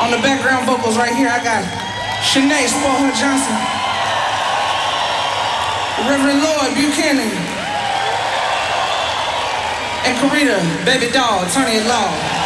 On the background vocals right here, I got Shanae Spoilher Johnson, Reverend Lloyd Buchanan, and Karita Baby Doll, attorney at law.